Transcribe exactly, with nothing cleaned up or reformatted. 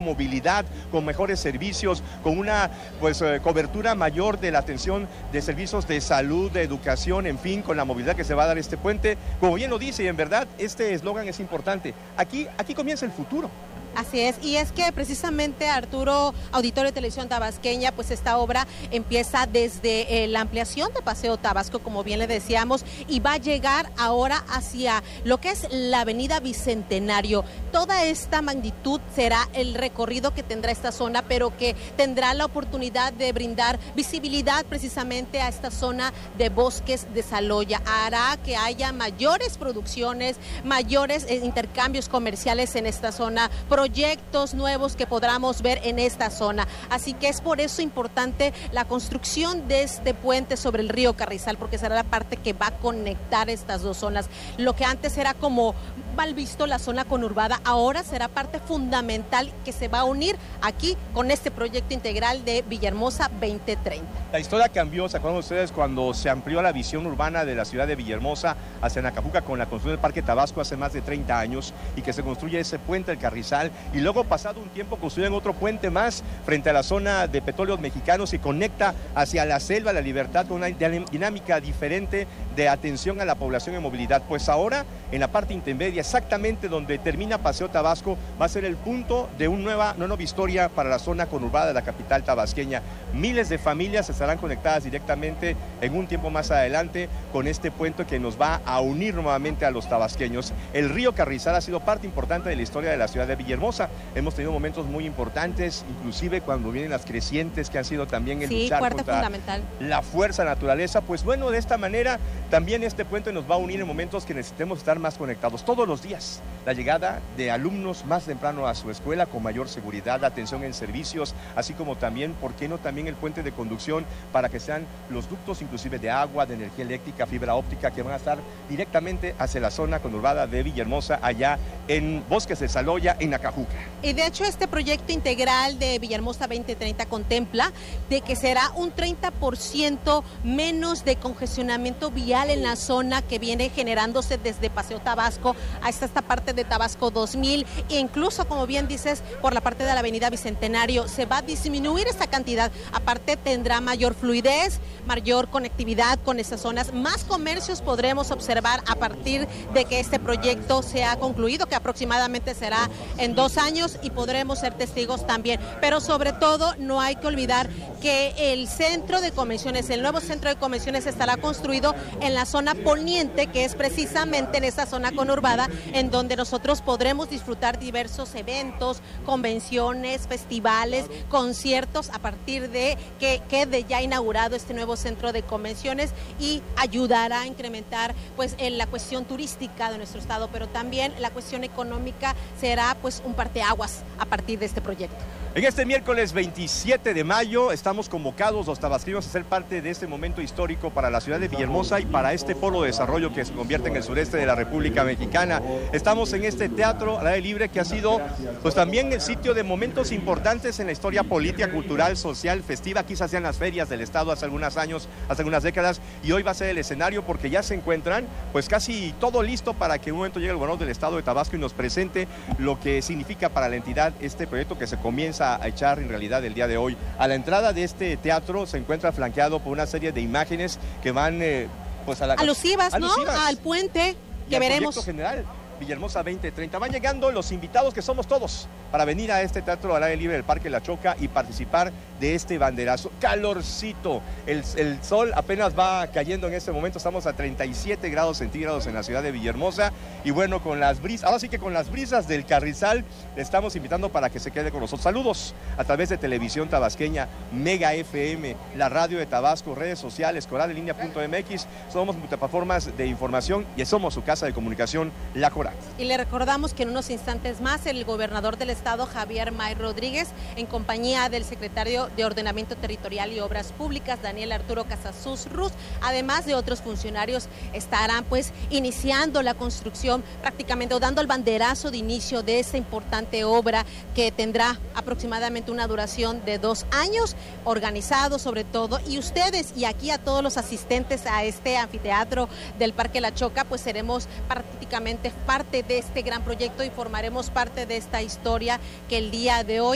movilidad, con mejores servicios, con una pues eh, cobertura mayor de la atención de servicios de salud, de educación, en fin, con la movilidad que se va a dar este puente. Como bien lo dice, y en verdad este eslogan es importante. Aquí, aquí comienza el futuro. Así es, y es que precisamente Arturo, Auditorio de Televisión Tabasqueña, pues esta obra empieza desde eh, la ampliación de Paseo Tabasco, como bien le decíamos, y va a llegar ahora hacia lo que es la avenida Bicentenario. Toda esta magnitud será el recorrido que tendrá esta zona, pero que tendrá la oportunidad de brindar visibilidad precisamente a esta zona de bosques de Saloya. Hará que haya mayores producciones, mayores eh, intercambios comerciales en esta zona, proyectos nuevos que podamos ver en esta zona. Así que es por eso importante la construcción de este puente sobre el río Carrizal, porque será la parte que va a conectar estas dos zonas. Lo que antes era como mal visto la zona conurbada, ahora será parte fundamental que se va a unir aquí con este proyecto integral de Villahermosa veinte treinta. La historia cambió, ¿se acuerdan ustedes cuando se amplió la visión urbana de la ciudad de Villahermosa hacia Nacajuca con la construcción del Parque Tabasco hace más de treinta años y que se construye ese puente del Carrizal y luego pasado un tiempo construyen otro puente más frente a la zona de Petróleos Mexicanos y conecta hacia la selva, la Libertad, con una dinámica diferente de atención a la población en movilidad? Pues ahora en la parte intermedia, exactamente donde termina Paseo Tabasco, va a ser el punto de una nueva, una nueva historia para la zona conurbada de la capital tabasqueña. Miles de familias estarán conectadas directamente en un tiempo más adelante con este puente que nos va a unir nuevamente a los tabasqueños. El río Carrizal ha sido parte importante de la historia de la ciudad de Villahermosa. Hemos tenido momentos muy importantes, inclusive cuando vienen las crecientes que han sido también el sí, luchar fuerte, contra fundamental. La fuerza naturaleza. Pues bueno, de esta manera también este puente nos va a unir en momentos que necesitemos estar más conectados. Todos los días, la llegada de alumnos más temprano a su escuela con mayor seguridad, atención en servicios, así como también, ¿por qué no también el puente de conducción para que sean los ductos inclusive de agua, de energía eléctrica, fibra óptica, que van a estar directamente hacia la zona conurbada de Villahermosa, allá en Bosques de Saloya, en Nacajuca. Y de hecho este proyecto integral de Villahermosa veinte treinta contempla de que será un treinta por ciento menos de congestionamiento vial en la zona que viene generándose desde Paseo Tabasco hasta esta parte de Tabasco dos mil e incluso, como bien dices, por la parte de la avenida Bicentenario se va a disminuir esta cantidad. Aparte tendrá mayor fluidez, mayor conectividad con estas zonas, más comercios podremos observar a partir de que este proyecto sea concluido, que aproximadamente será en dos años y podremos ser testigos también. Pero sobre todo no hay que olvidar que el centro de convenciones, el nuevo centro de convenciones estará construido en la zona poniente, que es precisamente en esta zona conurbada, en donde nosotros podremos disfrutar diversos eventos, convenciones, festivales, conciertos, a partir de que quede ya inaugurado este nuevo centro de convenciones y ayudará a incrementar pues en la cuestión turística de nuestro estado, pero también la cuestión económica será pues un parteaguas a partir de este proyecto. En este miércoles veintisiete de mayo estamos convocados los tabasqueños a ser parte de este momento histórico para la ciudad de Villahermosa y para este polo de desarrollo que se convierte en el sureste de la República Mexicana. Estamos en este teatro al aire libre que ha sido pues también el sitio de momentos importantes en la historia política, cultural, social, festiva. Quizás sean las ferias del estado hace algunos años, hace algunas décadas, y hoy va a ser el escenario porque ya se encuentran pues casi todo listo para que en un momento llegue el gobernador del estado de Tabasco y nos presente lo que significa para la entidad este proyecto que se comienza a echar en realidad el día de hoy. A la entrada de este teatro se encuentra flanqueado por una serie de imágenes que van eh, pues a la... Alusivas, alusivas, ¿no? Al puente que al veremos. Proyecto general Villahermosa veinte treinta. Van llegando los invitados que somos todos para venir a este teatro al aire libre del Parque La Choca y participar de este banderazo. Calorcito, el, el sol apenas va cayendo en este momento, estamos a treinta y siete grados centígrados en la ciudad de Villahermosa y bueno, con las brisas, ahora sí que con las brisas del Carrizal le estamos invitando para que se quede con nosotros. Saludos a través de Televisión Tabasqueña, Mega F M, la radio de Tabasco, redes sociales, coral en línea punto m x, somos multiplataformas de información y somos su casa de comunicación, La Coral. Y le recordamos que en unos instantes más el gobernador del estado, Javier May Rodríguez, en compañía del secretario de Ordenamiento Territorial y Obras Públicas, Daniel Arturo Casasus Ruz, además de otros funcionarios, estarán pues iniciando la construcción prácticamente o dando el banderazo de inicio de esta importante obra que tendrá aproximadamente una duración de dos años, organizado sobre todo, y ustedes y aquí a todos los asistentes a este anfiteatro del Parque La Choca, pues seremos prácticamente parte de este gran proyecto y formaremos parte de esta historia que el día de hoy